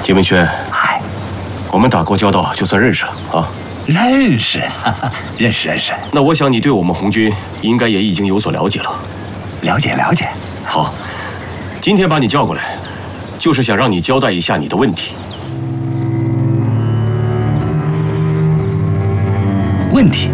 金文轩， 嗨， 我们打过交道，就算认识了啊。 认识，认识。 那我想你对我们红军应该也已经有所了解了。 了解。 好，今天把你叫过来，就是想让你交代一下你的问题。 问题？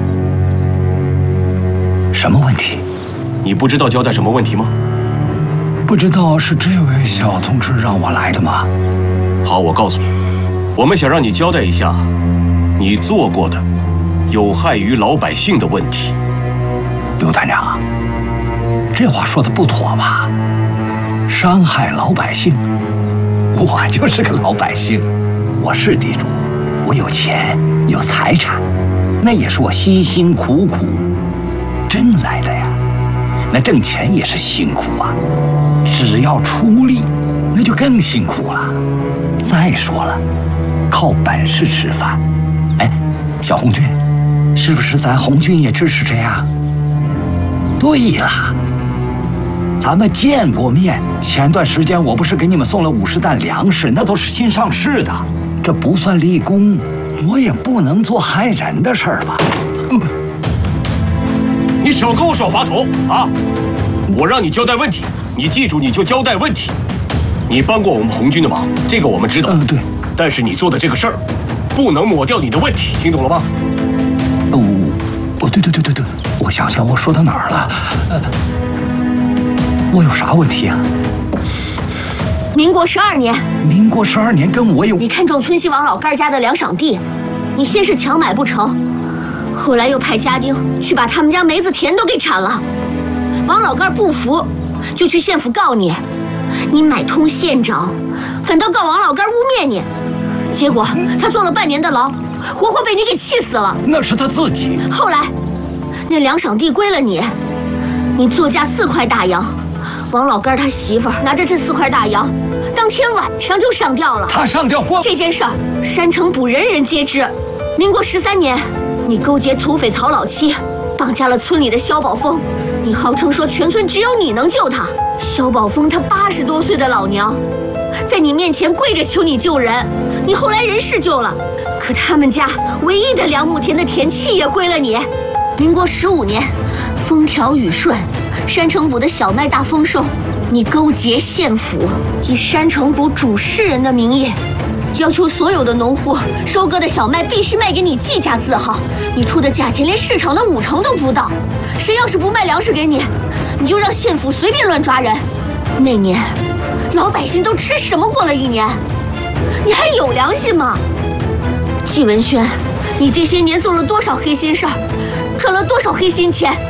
什么问题？ 你不知道交代什么问题吗？ 不知道是这位小同志让我来的吗？ 好，我告诉你，我们想让你交代一下你做过的有害于老百姓的问题。 刘团长，这话说的不妥吧？伤害老百姓，我就是个老百姓，我是地主，我有钱有财产，那也是我辛辛苦苦挣来的呀。那挣钱也是辛苦啊，只要出力，那就更辛苦了。再说了，靠本事吃饭。哎，小红军，是不是咱红军也支持这样？对了，咱们见过面。前段时间我不是给你们送了50担粮食，那都是新上市的，这不算立功，我也不能做害人的事儿吧？ 你少跟我耍滑头啊！我让你交代问题，你记住，你就交代问题。你帮过我们红军的忙，这个我们知道。 对。 但是你做的这个事儿，不能抹掉你的问题，听懂了吗？ 对，我想想，我说到哪儿了？我有啥问题啊？ 民国12年。 民国12年跟我有…… 你看中村西王老干家的粮场地，你先是强买不成，后来又派家丁去把他们家梅子田都给铲了。王老干不服，就去县府告你，你买通县长，反倒告王老干污蔑你，结果他坐了半年的牢，活活被你给气死了。 那是他自己。 后来，那粮场地归了你，你作价4块大洋，王老干他媳妇儿拿着这4块大洋，当天晚上就上吊了。 他上吊过？ 这件事儿，山城堡人人皆知。民国13年，你勾结土匪曹老七，绑架了村里的萧宝峰，你号称说全村只有你能救他。萧宝峰他80多岁的老娘，在你面前跪着求你救人，你后来人是救了，可他们家唯一的2亩田的田契也归了你。民国15年，风调雨顺，山城堡的小麦大丰收，你勾结县府，以山城堡主事人的名义，要求所有的农户收割的小麦必须卖给你季家字号，你出的价钱连市场的5成都不到。谁要是不卖粮食给你，你就让县府随便乱抓人。那年，老百姓都吃什么过了1年？你还有良心吗？季文轩，你这些年做了多少黑心事儿，赚了多少黑心钱？